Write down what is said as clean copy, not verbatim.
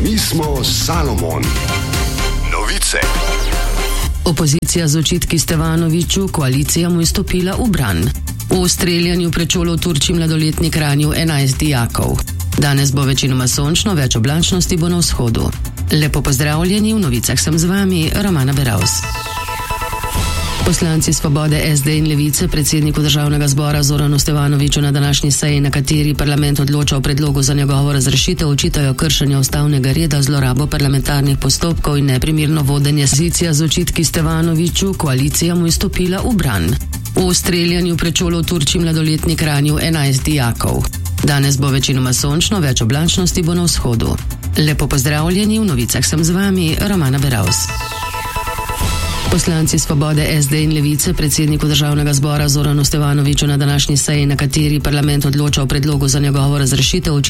Mi smo Salomon. Novice. Opozicija z očitki Stevanoviću, koalicija mu je stopila v bran. V streljanju pred šolo v Turčiji mladoletnik ranil 11 dijakov. Danes bo večinoma sončno, več oblačnosti bo na vzhodu. Lepo pozdravljeni, v novicah sem z vami, Romana Beravs. Poslanci Svobode, SD in Levice predsedniku Državnega zbora Zoranu Stevanoviću na današnji seji, na kateri parlament odloča o predlogu za njegovo razrešitev, očitajo kršenje ustavnega reda, zlorabo parlamentarnih postopkov in neprimerno vodenje. Opozicija z očitki Stevanoviću, koalicija mu je stopila v bran. V streljanju pred šolo v Turčiji mladoletnik ranil 11 dijakov. Danes bo večinoma sončno, več oblačnosti bo na vzhodu. Lepo pozdravljeni, v novicah sem z vami, Romana Beravs. Poslanci Svobode, SD in Levice predsedniku Državnega zbora Zoranu Stevanoviću na današnji seji, na kateri parlament odloča o predlogu za njegovo razrešitev,